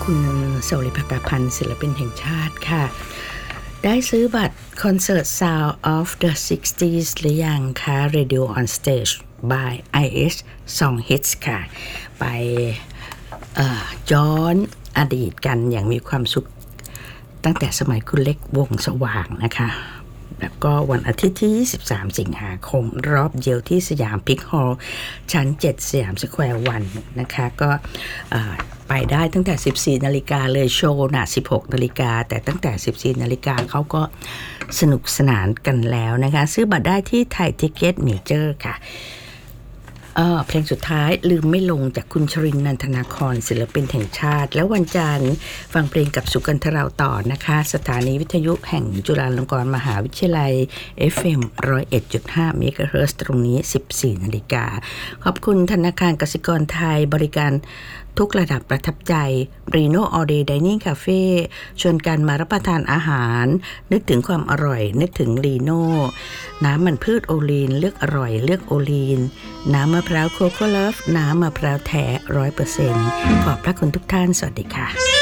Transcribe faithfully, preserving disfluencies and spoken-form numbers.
คุณสวริภกาพันธ์ศิลปินแห่งชาติค่ะได้ซื้อบัตรคอนเสิร์ต Sound of the ซิกสตี้ส์ หรือยังคะ Radio on Stage by ไอ เอส Song Hits ค่ะไปย้อนอดีตกันอย่างมีความสุขตั้งแต่สมัยคุณเล็กวงสว่างนะคะแล้วก็วันอาทิตย์ที่ยี่สิบสามสิงหาคมรอบเดียวที่สยามพิกฮอลล์ชั้นเจ็ดสยามสแควร์วันนะคะก็ไปได้ตั้งแต่ สิบสี่นาฬิกาเลยโชว์น่ะ สิบหกนาฬิกาแต่ตั้งแต่ สิบสี่นาฬิกาเขาก็สนุกสนานกันแล้วนะคะซื้อบัตรได้ที่ไทยทิกเก็ตเมเจอร์ค่ะเอ่อเพลงสุดท้ายลืมไม่ลงจากคุณชรินทร์นันทนาครศิลปินแห่งชาติแล้ววันจันทร์ฟังเพลงกับสุกันทราต่อนะคะสถานีวิทยุแห่งจุฬาลงกรณ์มหาวิทยาลัย เอฟ เอ็ม หนึ่งศูนย์เอ็ดจุดห้า เมกะเฮิรตซ์ตรงนี้ สิบสี่นาฬิกาขอบคุณธนาคารกสิกรไทยบริการทุกระดับประทับใจ Reno All Day Dining Cafe ชวนกันมารับประทานอาหารนึกถึงความอร่อยนึกถึง Reno น้ำมันพืชโอลีนเลือกอร่อยเลือกโอลีนน้ำมะพร้าวโคโค่เลิฟน้ำมะพร้าวแท้ ร้อยเปอร์เซ็นต์ ขอบพระคุณทุกท่านสวัสดีค่ะ